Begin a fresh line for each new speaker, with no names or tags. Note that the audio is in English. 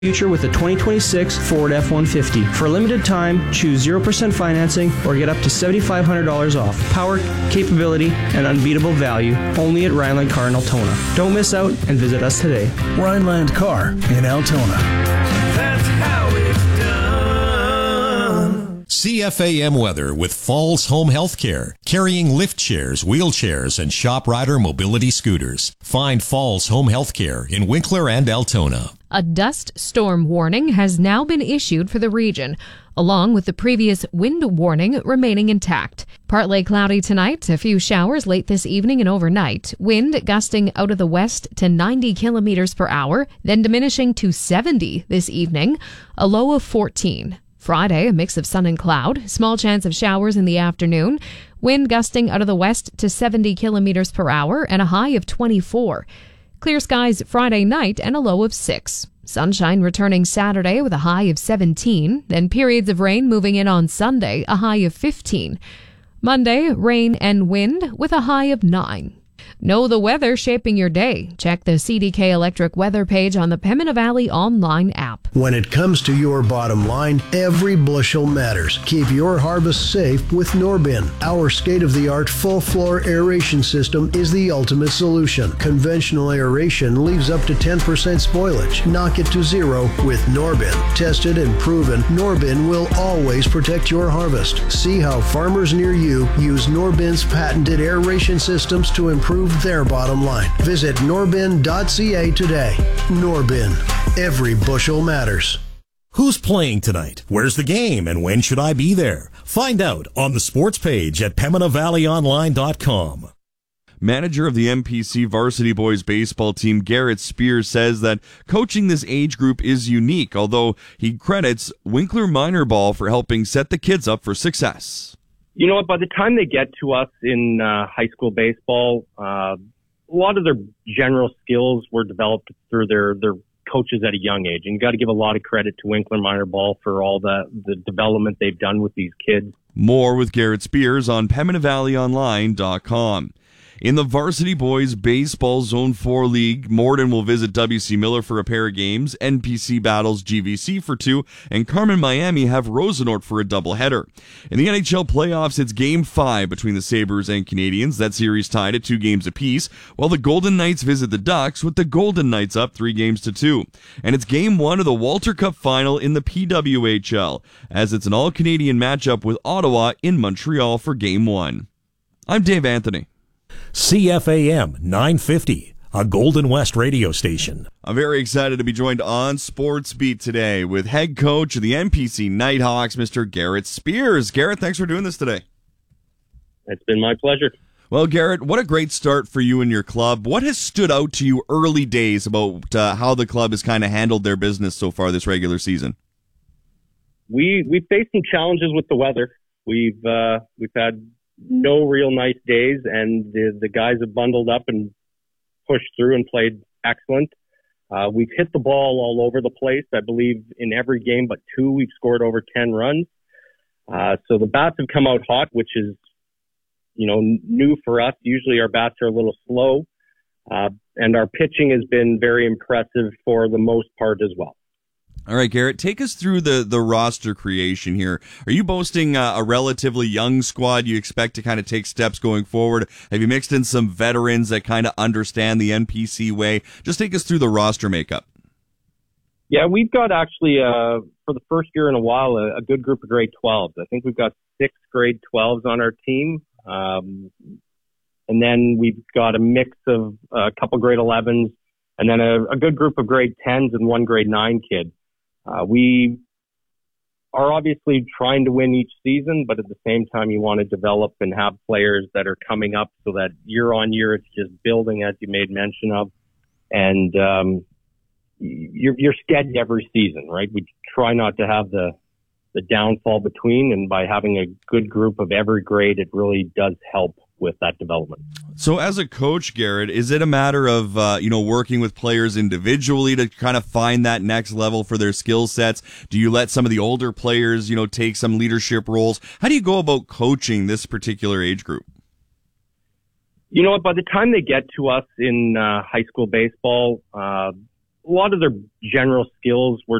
future with the 2026 Ford F-150. For a limited time, choose 0% financing or get up to $7,500 off. Power, capability, and unbeatable value only at Rhineland Car in Altona. Don't miss out and visit us today.
Rhineland Car in Altona.
That's how it's done.
CFAM weather with Falls Home Healthcare, carrying lift chairs, wheelchairs, and shop rider mobility scooters. Find Falls Home Healthcare in Winkler and Altona.
A dust storm warning has now been issued for the region, along with the previous wind warning remaining intact. Partly cloudy tonight, a few showers late this evening and overnight. Wind gusting out of the west to 90 kilometers per hour, then diminishing to 70 this evening, a low of 14. Friday, a mix of sun and cloud, small chance of showers in the afternoon. Wind gusting out of the west to 70 kilometers per hour and a high of 24. Clear skies Friday night and a low of 6. Sunshine returning Saturday with a high of 17. Then periods of rain moving in on Sunday, a high of 15. Monday, rain and wind with a high of 9. Know the weather shaping your day. Check the CDK Electric weather page on the Pembina Valley online app.
When it comes to your bottom line, every bushel matters. Keep your harvest safe with Norbin. Our state-of-the-art full-floor aeration system is the ultimate solution. Conventional aeration leaves up to 10% spoilage. Knock it to zero with Norbin. Tested and proven, Norbin will always protect your harvest. See how farmers near you use Norbin's patented aeration systems to improve their bottom line. Visit norbin.ca today. Norbin. Every bushel matters.
Who's playing tonight? Where's the game? And when should I be there? Find out on the sports page at PembinaValleyOnline.com.
Manager of the MPC varsity boys baseball team, Garrett Spears, says that coaching this age group is unique, although he credits Winkler Minor Ball for helping set the kids up for success.
You know what? By the time they get to us in high school baseball, a lot of their general skills were developed through their coaches at a young age. And you got to give a lot of credit to Winkler Minor Ball for all the development they've done with these kids.
More with Garrett Spears on PembinaValleyOnline.com. In the Varsity Boys Baseball Zone 4 League, Morden will visit W.C. Miller for a pair of games, NPC battles GVC for 2, and Carmen Miami have Rosenort for a doubleheader. In the NHL playoffs, it's Game 5 between the Sabres and Canadiens. That series tied at 2 games apiece, while the Golden Knights visit the Ducks, with the Golden Knights up 3-2. And it's Game 1 of the Walter Cup final in the PWHL, as it's an all-Canadian matchup with Ottawa in Montreal for Game 1. I'm Dave Anthony.
CFAM 950, a Golden West radio station.
I'm very excited to be joined on Sports Beat today with head coach of the MPC Nighthawks, Mr. Garrett Spears. Garrett, thanks for doing this today.
It's been my pleasure.
Well, Garrett, what a great start for you and your club. What has stood out to you early days about how the club has kind of handled their business so far this regular season?
We've faced some challenges with the weather. We've had no real nice days, and the guys have bundled up and pushed through and played excellent. We've hit the ball all over the place. I believe in every game but 2, we've scored over 10 runs. So the bats have come out hot, which is, new for us. Usually our bats are a little slow, and our pitching has been very impressive for the most part as well.
All right, Garrett, take us through the roster creation here. Are you boasting a relatively young squad you expect to kind of take steps going forward? Have you mixed in some veterans that kind of understand the NPC way? Just take us through the roster makeup.
Yeah, we've got actually, for the first year in a while, a good group of grade 12s. I think we've got 6 grade 12s on our team. And then we've got a mix of a couple grade 11s, and then a good group of grade 10s and 1 grade 9 kid. We are obviously trying to win each season, but at the same time, you want to develop and have players that are coming up so that year on year, it's just building, as you made mention of. And you're steady every season, right? We try not to have the downfall between, and by having a good group of every grade, it really does help with that development.
So as a coach, Garrett, is it a matter of, working with players individually to kind of find that next level for their skill sets? Do you let some of the older players, take some leadership roles? How do you go about coaching this particular age group? You know what?
By the time they get to us in high school baseball, a lot of their general skills were